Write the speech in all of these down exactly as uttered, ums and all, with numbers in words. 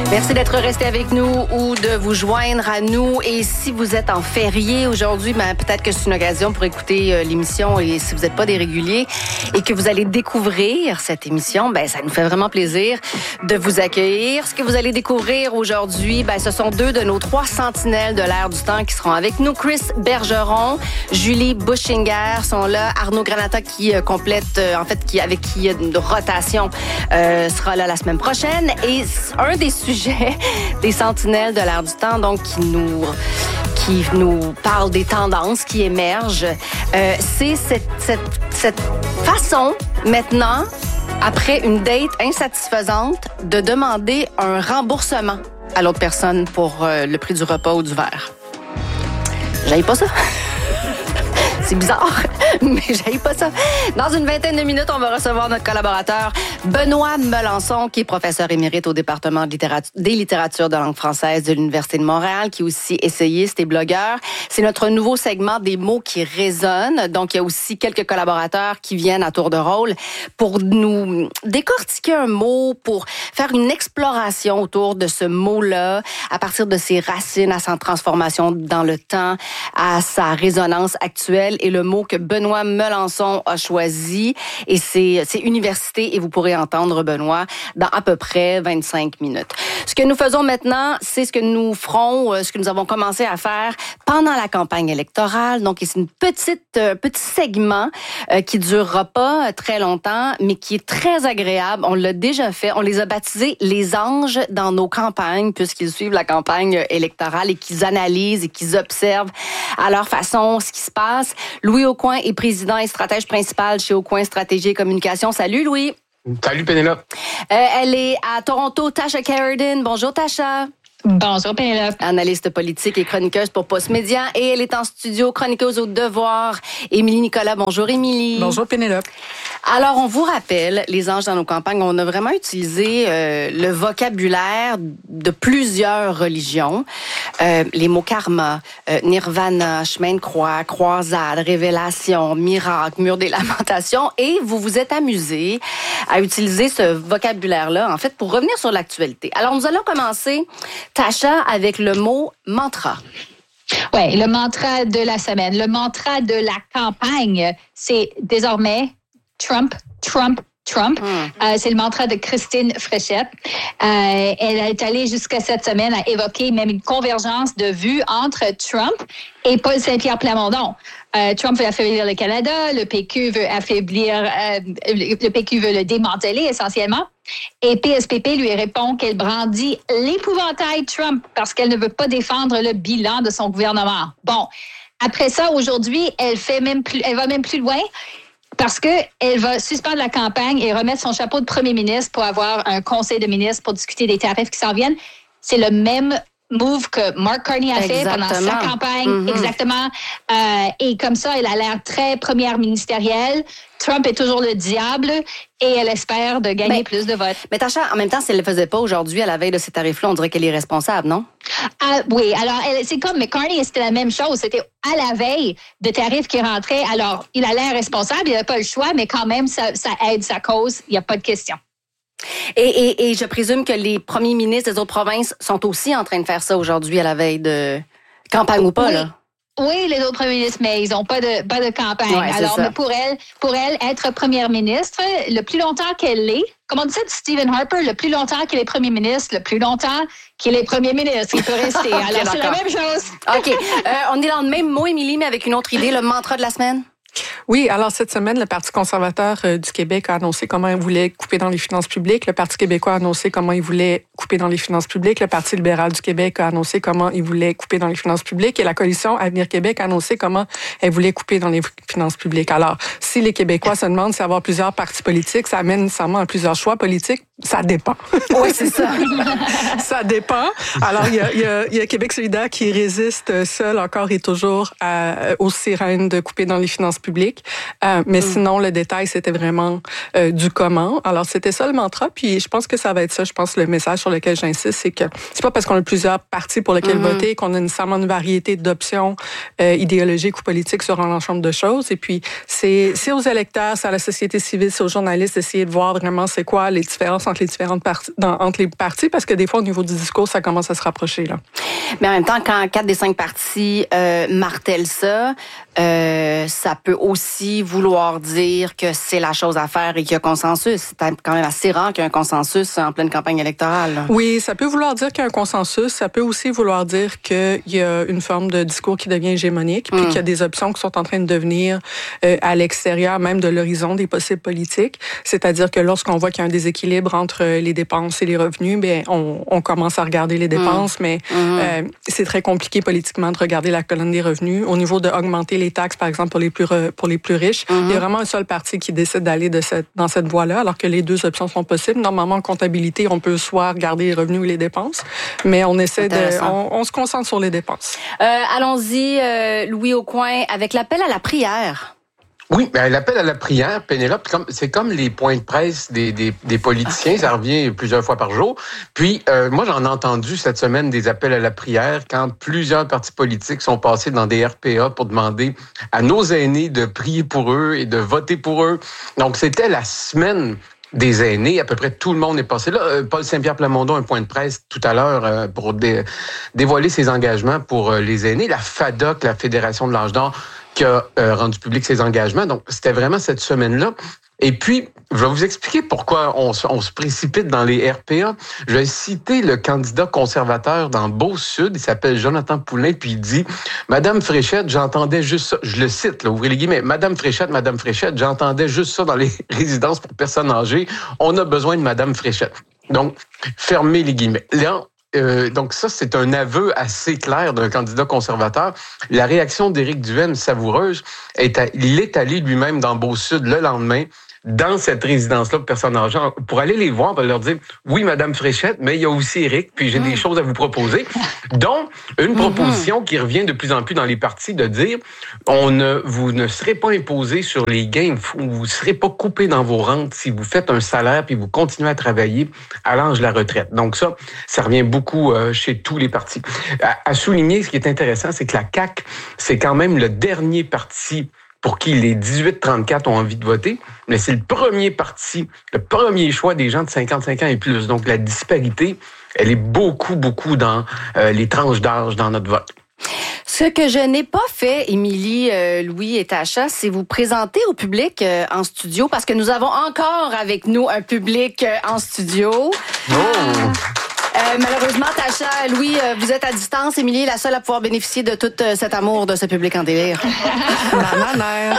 Merci d'être resté avec nous ou de vous joindre à nous. Et si vous êtes en férié aujourd'hui, ben, peut-être que c'est une occasion pour écouter euh, l'émission. Et si vous n'êtes pas des réguliers et que vous allez découvrir cette émission, ben, ça nous fait vraiment plaisir de vous accueillir. Ce que vous allez découvrir aujourd'hui, ben, ce sont deux de nos trois sentinelles de l'ère du temps qui seront avec nous. Chris Bergeron, Julie Buschinger sont là. Arnaud Granata qui euh, complète, euh, en fait, qui avec qui il y a une rotation, euh, sera là la semaine prochaine. Et un des sujets des sentinelles de l'ère du temps, donc qui nous qui nous parle des tendances qui émergent, euh, c'est cette, cette, cette façon maintenant, après une date insatisfaisante, de demander un remboursement à l'autre personne pour euh, le prix du repas ou du verre. J'aille pas ça. C'est bizarre, mais j'aille pas ça. Dans une vingtaine de minutes, on va recevoir notre collaborateur Benoît Melançon, qui est professeur émérite au département de littérature, des littératures de langue française de l'Université de Montréal, qui est aussi essayiste et blogueur. C'est notre nouveau segment des mots qui résonnent. Donc, il y a aussi quelques collaborateurs qui viennent à tour de rôle pour nous décortiquer un mot, pour faire une exploration autour de ce mot-là, à partir de ses racines, à sa transformation dans le temps, à sa résonance actuelle. Et le mot que Benoît Melançon a choisi, et c'est, c'est université, et vous pourrez entendre Benoît dans à peu près vingt-cinq minutes. Ce que nous faisons maintenant, c'est ce que nous ferons, ce que nous avons commencé à faire pendant la campagne électorale. Donc, c'est une petite, euh, petit segment euh, qui durera pas très longtemps, mais qui est très agréable. On l'a déjà fait. On les a baptisés les anges dans nos campagnes, puisqu'ils suivent la campagne électorale et qu'ils analysent et qu'ils observent à leur façon ce qui se passe. Louis Aucoin est président et stratège principal chez Aucoin Stratégie et Communication. Salut, Louis. Salut, Pénélope. Euh, elle est à Toronto, Tasha Carradine. Bonjour, Tasha. Bonjour, Pénélope. Analyste politique et chroniqueuse pour Postmédia. Et elle est en studio, chroniqueuse au Devoir. Émilie Nicolas. Bonjour, Émilie. Bonjour, Pénélope. Alors, on vous rappelle, les anges dans nos campagnes, on a vraiment utilisé euh, le vocabulaire de plusieurs religions. Euh, les mots karma, euh, nirvana, chemin de croix, croisade, révélation, miracle, mur des lamentations. Et vous vous êtes amusés à utiliser ce vocabulaire-là, en fait, pour revenir sur l'actualité. Alors, nous allons commencer, Tasha, avec le mot mantra. Oui, le mantra de la semaine. Le mantra de la campagne, c'est désormais Trump, Trump, Trump. Mm. Euh, c'est le mantra de Christine Fréchette. Euh, elle est allée jusqu'à cette semaine à évoquer même une convergence de vues entre Trump et Paul Saint-Pierre Plamondon. Euh, Trump veut affaiblir le Canada, le P Q veut affaiblir, euh, le P Q veut le démanteler essentiellement. Et P S P P lui répond qu'elle brandit l'épouvantail Trump parce qu'elle ne veut pas défendre le bilan de son gouvernement. Bon, après ça, aujourd'hui, elle fait même plus, elle va même plus loin. Parce qu'elle va suspendre la campagne et remettre son chapeau de premier ministre pour avoir un conseil de ministres pour discuter des tarifs qui s'en viennent. C'est le même move que Mark Carney a fait Exactement. pendant sa campagne. Mm-hmm. Exactement. Euh, et comme ça, elle a l'air très première ministérielle. Trump est toujours le diable et elle espère de gagner mais, plus de votes. Mais Tasha, en même temps, si elle ne le faisait pas aujourd'hui à la veille de ces tarifs-là, on dirait qu'elle est responsable, non? Ah, oui. Alors, elle, c'est comme McCartney, c'était la même chose. C'était à la veille de tarifs qui rentraient. Alors, il a l'air responsable, il n'a pas le choix, mais quand même, ça, ça aide sa cause. Il n'y a pas de question. Et, et, et je présume que les premiers ministres des autres provinces sont aussi en train de faire ça aujourd'hui à la veille de campagne ou pas, oui. là? Oui, les autres premiers ministres, mais ils n'ont pas de, pas de campagne. Ouais, alors, mais pour elle, pour elle, être première ministre, le plus longtemps qu'elle l'est, comme on disait de Stephen Harper, le plus longtemps qu'il est premier ministre, le plus longtemps qu'il est premier ministre, il peut rester. okay, alors, c'est d'accord. la même chose. OK. Euh, on est dans le même mot, Émilie, mais avec une autre idée, le mantra de la semaine? Oui, alors cette semaine, le Parti conservateur euh, du Québec a annoncé comment il voulait couper dans les finances publiques. Le Parti québécois a annoncé comment il voulait couper dans les finances publiques. Le Parti libéral du Québec a annoncé comment il voulait couper dans les finances publiques. Et la coalition Avenir Québec a annoncé comment elle voulait couper dans les finances publiques. Alors, si les Québécois se demandent si avoir plusieurs partis politiques, ça amène nécessairement à plusieurs choix politiques, ça dépend. Oui, c'est ça. Ça dépend. Alors, il y a, il y a, il y a Québec solidaire qui résiste seul encore et toujours à, aux sirènes de couper dans les finances publiques. politique. Euh, mais mm. sinon, le détail, c'était vraiment euh, du comment. Alors, c'était ça le mantra. Puis, je pense que ça va être ça. Je pense que le message sur lequel j'insiste, c'est que c'est pas parce qu'on a plusieurs partis pour lesquels mm-hmm. voter qu'on a nécessairement une variété d'options euh, idéologiques ou politiques sur un ensemble de choses. Et puis, c'est, c'est aux électeurs, c'est à la société civile, c'est aux journalistes d'essayer de voir vraiment c'est quoi les différences entre les différentes parties, dans, entre les partis, parce que des fois, au niveau du discours, ça commence à se rapprocher, là. Mais en même temps, quand quatre des cinq partis euh, martèlent ça, euh, ça peut aussi vouloir dire que c'est la chose à faire et qu'il y a consensus. C'est quand même assez rare qu'il y ait un consensus en pleine campagne électorale, là. Oui, ça peut vouloir dire qu'il y a un consensus. Ça peut aussi vouloir dire qu'il y a une forme de discours qui devient hégémonique, puis mm. qu'il y a des options qui sont en train de devenir euh, à l'extérieur même de l'horizon des possibles politiques. C'est-à-dire que lorsqu'on voit qu'il y a un déséquilibre entre les dépenses et les revenus, bien, on, on commence à regarder les dépenses, mm. mais mm. euh, c'est très compliqué politiquement de regarder la colonne des revenus. Au niveau de augmenter les taxes, par exemple, pour les plus, pour les plus riches, mm-hmm. il y a vraiment un seul parti qui décide d'aller de cette, dans cette voie-là, alors que les deux options sont possibles. Normalement, en comptabilité, on peut soit regarder les revenus ou les dépenses, mais on essaie de, on, on se concentre sur les dépenses. Euh, allons-y, euh, Louis Aucoin, avec l'appel à la prière. Oui, ben, l'appel à la prière, Pénélope, c'est comme les points de presse des, des, des politiciens, ça revient plusieurs fois par jour. Puis, euh, moi, j'en ai entendu cette semaine des appels à la prière quand plusieurs partis politiques sont passés dans des R P A pour demander à nos aînés de prier pour eux et de voter pour eux. Donc, c'était la semaine des aînés. À peu près tout le monde est passé là. Paul Saint-Pierre Plamondon, un point de presse tout à l'heure pour dé, dévoiler ses engagements pour les aînés. La FADOC, la Fédération de l'âge d'or, qui a euh, rendu public ses engagements. Donc, c'était vraiment cette semaine-là. Et puis, je vais vous expliquer pourquoi on se, on se précipite dans les R P A. Je vais citer le candidat conservateur dans Beauce-Sud. Il s'appelle Jonathan Poulin, puis il dit « Madame Fréchette, j'entendais juste ça. » Je le cite, là, ouvrez les guillemets. « Madame Fréchette, Madame Fréchette, j'entendais juste ça dans les résidences pour personnes âgées. On a besoin de Madame Fréchette. » Donc, fermez les guillemets. Là, Euh, donc ça, c'est un aveu assez clair d'un candidat conservateur. La réaction d'Éric Duhaime, savoureuse, est à, il est allé lui-même dans Beauce-Sud le lendemain, dans cette résidence-là pour personnes âgées, pour aller les voir, pour leur dire « Oui, Madame Fréchette, mais il y a aussi Éric, puis j'ai mmh. des choses à vous proposer. » Donc, une mmh. proposition qui revient de plus en plus dans les partis de dire on ne, vous ne serez pas imposé sur les gains, vous ne serez pas coupé dans vos rentes si vous faites un salaire puis vous continuez à travailler à l'âge de la retraite. Donc ça, ça revient beaucoup euh, chez tous les partis. À, à souligner, ce qui est intéressant, c'est que la C A Q, c'est quand même le dernier parti pour qui les dix-huit trente-quatre ont envie de voter, mais c'est le premier parti, le premier choix des gens de cinquante-cinq ans et plus. Donc, la disparité, elle est beaucoup, beaucoup dans euh, les tranches d'âge dans notre vote. Ce que je n'ai pas fait, Émilie, euh, Louis et Tacha, c'est vous présenter au public euh, en studio, parce que nous avons encore avec nous un public euh, en studio. Oh! Euh, malheureusement, Tacha, Louis, euh, vous êtes à distance. Émilie est la seule à pouvoir bénéficier de tout euh, cet amour de ce public en délire. Ma mère.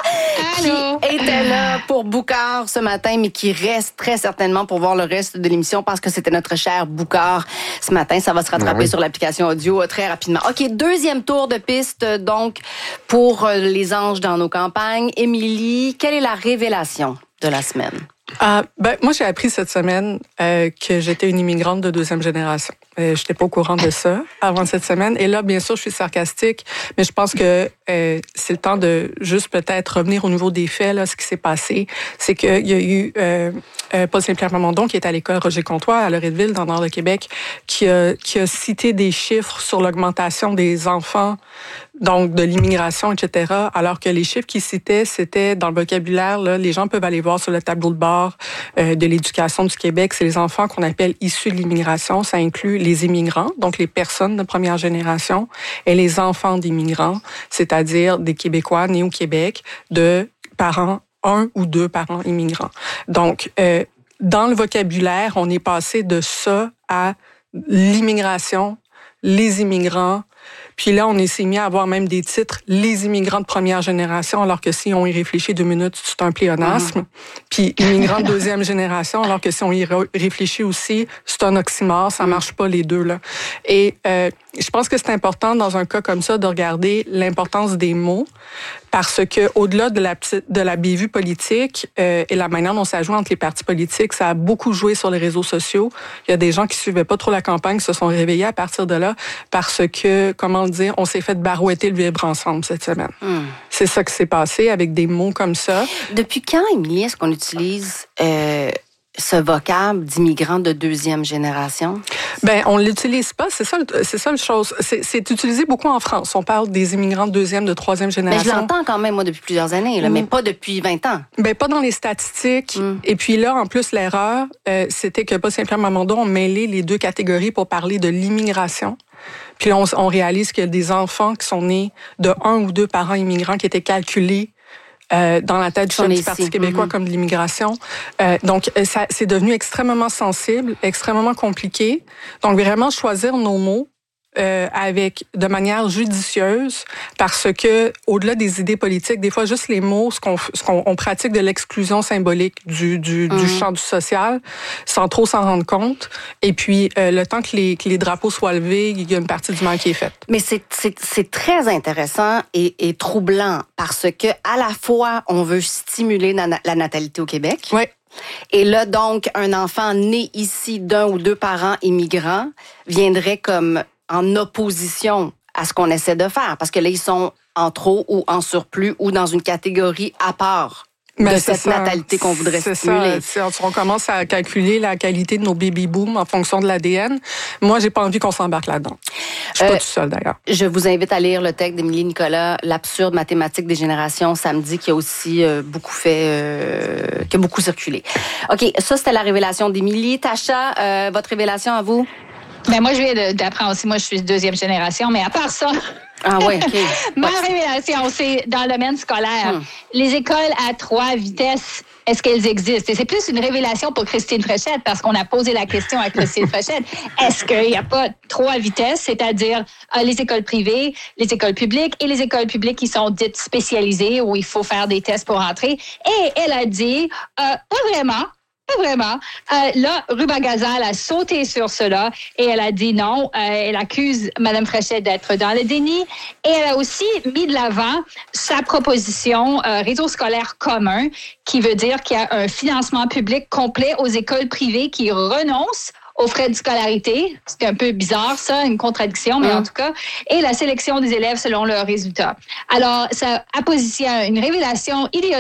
Qui était là pour Boucard ce matin, mais qui reste très certainement pour voir le reste de l'émission parce que c'était notre cher Boucard ce matin. Ça va se rattraper oui. sur l'application audio très rapidement. OK, deuxième tour de piste, donc, pour les anges dans nos campagnes. Émilie, quelle est la révélation de la semaine? Ah, ben, moi, j'ai appris cette semaine euh, que j'étais une immigrante de deuxième génération. Euh, je n'étais pas au courant de ça avant cette semaine. Et là, bien sûr, je suis sarcastique, mais je pense que euh, c'est le temps de juste peut-être revenir au niveau des faits. Là, ce qui s'est passé, c'est qu'il y a eu euh, euh, Paul Saint-Pierre Plamondon, qui est à l'école Roger Comtois à Loretteville, dans le nord de Québec, qui a, qui a cité des chiffres sur l'augmentation des enfants, donc de l'immigration, et cetera, alors que les chiffres qu'il citait, c'était dans le vocabulaire, là, les gens peuvent aller voir sur le tableau de bord euh, de l'éducation du Québec, c'est les enfants qu'on appelle issus de l'immigration, ça inclut les immigrants, donc les personnes de première génération, et les enfants d'immigrants, c'est-à-dire des Québécois nés au Québec, de parents, un ou deux parents immigrants. Donc, euh, dans le vocabulaire, on est passé de ça à l'immigration, les immigrants. Puis là, on s'est mis à avoir même des titres « Les immigrants de première génération », alors que si on y réfléchit deux minutes, c'est un pléonasme. Mmh. Puis « immigrants de deuxième génération », alors que si on y réfléchit aussi, c'est un oxymore, ça marche pas les deux, là. Et euh, je pense que c'est important, dans un cas comme ça, de regarder l'importance des mots, parce que au-delà de la de la bévue politique euh, et la manière dont ça joue entre les partis politiques, ça a beaucoup joué sur les réseaux sociaux. Il y a des gens qui suivaient pas trop la campagne, qui se sont réveillés à partir de là, parce que que, comment le dire, on s'est fait barouetter le vivre ensemble cette semaine. Mm. C'est ça qui s'est passé avec des mots comme ça. Depuis quand, Émilie, est-ce qu'on utilise euh, ce vocable d'immigrants de deuxième génération? Ben, on l'utilise pas. C'est ça, c'est ça le chose. C'est, c'est utilisé beaucoup en France. On parle des immigrants de deuxième, de troisième génération. Mais je l'entends quand même, moi, depuis plusieurs années, là, mm. mais pas depuis vingt ans. Ben, pas dans les statistiques. Mm. Et puis là, en plus, l'erreur, euh, c'était que pas simplement Mamando ont mêlé les deux catégories pour parler de l'immigration. Puis là, on, on réalise qu'il y a des enfants qui sont nés de un ou deux parents immigrants qui étaient calculés Euh, dans la tête du chef du Parti québécois mm-hmm. comme de l'immigration. Euh, donc, ça, c'est devenu extrêmement sensible, extrêmement compliqué. Donc, vraiment choisir nos mots euh, avec de manière judicieuse, parce que au-delà des idées politiques, des fois juste les mots, ce qu'on, ce qu'on on pratique de l'exclusion symbolique du du, mm-hmm. du champ du social, sans trop s'en rendre compte. Et puis euh, le temps que les que les drapeaux soient levés, il y a une partie du mal qui est faite. Mais c'est c'est c'est très intéressant et, et troublant parce que à la fois on veut stimuler la, la natalité au Québec. Oui. Et là, donc, un enfant né ici d'un ou deux parents immigrants viendrait comme en opposition à ce qu'on essaie de faire. Parce que là, ils sont en trop ou en surplus ou dans une catégorie à part Mais de cette ça. natalité qu'on voudrait c'est stimuler. Ça. C'est, on commence à calculer la qualité de nos baby-booms en fonction de l'A D N. Moi, j'ai pas envie qu'on s'embarque là-dedans. Je suis euh, pas tout seul, d'ailleurs. Je vous invite à lire le texte d'Émilie Nicolas, L'absurde mathématique des générations, samedi, qui a aussi euh, beaucoup fait, euh, qui a beaucoup circulé. OK, ça, c'était la révélation d'Émilie. Tacha, euh, votre révélation à vous? Ben moi, je viens d'apprendre aussi. Moi, je suis deuxième génération, mais à part ça... Ah oui, OK. Ma révélation, c'est dans le domaine scolaire. Hum. Les écoles à trois vitesses, est-ce qu'elles existent? Et c'est plus une révélation pour Christine Fréchette, parce qu'on a posé la question à Christine Fréchette. Est-ce qu'il n'y a pas trois vitesses, c'est-à-dire euh, les écoles privées, les écoles publiques et les écoles publiques qui sont dites spécialisées, où il faut faire des tests pour entrer? Et elle a dit, euh, pas vraiment. Vraiment. Euh, là, Rubagazal a sauté sur cela et elle a dit non. Euh, elle accuse Mme Fréchette d'être dans le déni. Et elle a aussi mis de l'avant sa proposition euh, réseau scolaire commun, qui veut dire qu'il y a un financement public complet aux écoles privées qui renoncent aux frais de scolarité. C'est un peu bizarre, ça, une contradiction, mais mmh. en tout cas. Et la sélection des élèves selon leurs résultats. Alors, ça a positionné une révélation idéologique